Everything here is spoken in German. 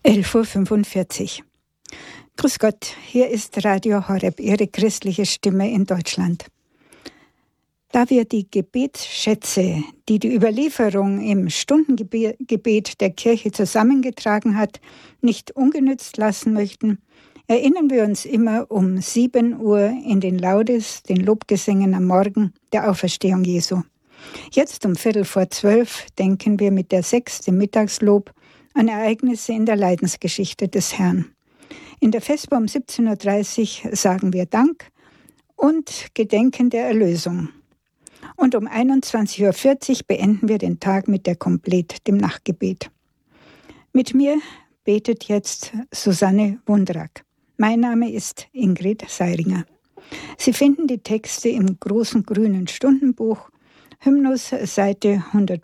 11:45 Uhr. Grüß Gott, hier ist Radio Horeb, Ihre christliche Stimme in Deutschland. Da wir die Gebetsschätze, die die Überlieferung im Stundengebet der Kirche zusammengetragen hat, nicht ungenützt lassen möchten, erinnern wir uns immer um 7 Uhr in den Laudes, den Lobgesängen am Morgen der Auferstehung Jesu. Jetzt um 11:45 denken wir mit der 6. Mittagslob an Ereignisse in der Leidensgeschichte des Herrn. In der Vesper um 17:30 Uhr sagen wir Dank und gedenken der Erlösung. Und um 21:40 Uhr beenden wir den Tag mit der Komplet, dem Nachtgebet. Mit mir betet jetzt Susanne Wundrak. Mein Name ist Ingrid Seiringer. Sie finden die Texte im großen grünen Stundenbuch, Hymnus, Seite